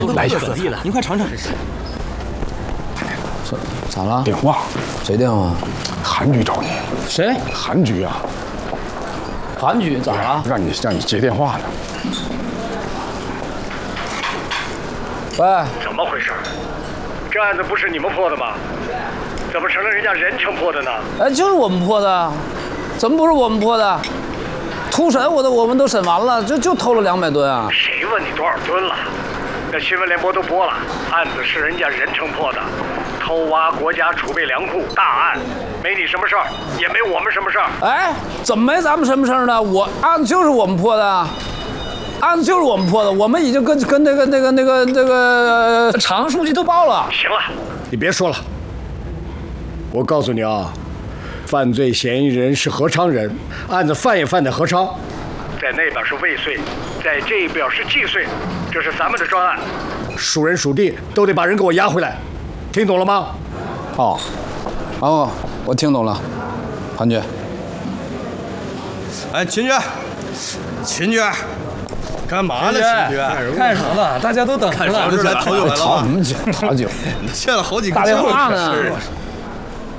来一下得意了，您快尝尝。 咋了？ 电话？ 谁电话？ 韩局找你。 谁？ 韩局啊。 韩局咋了？ 让你接电话呢。 喂， 怎么回事？这案子不是你们破的吗？怎么成了人家人城破的呢？ 哎，就是我们破的，怎么不是我们破的？突审我们都审完了，就偷了200吨啊！ 谁问你多少吨了？那新闻联播都播了，案子是人家人城破的，偷挖国家储备粮库大案，没你什么事儿，也没我们什么事儿。 哎，怎么没咱们什么事儿呢？案子就是我们破的。案子就是我们破的，我们已经跟那个厂书记都报了。 行了，你别说了。我告诉你啊，犯罪嫌疑人是合昌人，案子犯也犯在合昌，在那边是未遂，在这边是既遂，这是咱们的专案，属人属地都得把人给我押回来，听懂了吗？ 哦，我听懂了，韩局。 哎，秦局。干嘛呢？看什么呢？大家都等着呢。来讨酒来了。 讨什么酒？讨酒。 欠了好几个打电话呢。